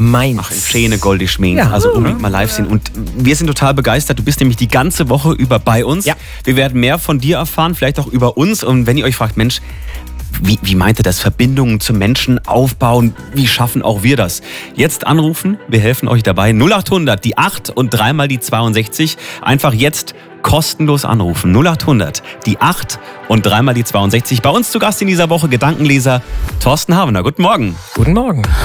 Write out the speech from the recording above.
meins. Ach, schöne goldige Schmähen. Ja. Also unbedingt mal live sehen. Und wir sind total begeistert. Du bist nämlich die ganze Woche über bei uns. Ja. Wir werden mehr von dir erfahren, vielleicht auch über uns. Und wenn ihr euch fragt, Mensch, wie meint ihr das? Verbindungen zu Menschen aufbauen? Wie schaffen auch wir das? Jetzt anrufen, wir helfen euch dabei. 0800, die 8 und dreimal die 62. Einfach jetzt kostenlos anrufen. 0800, die 8 und dreimal die 62. Bei uns zu Gast in dieser Woche Gedankenleser Thorsten Havener. Guten Morgen. Guten Morgen.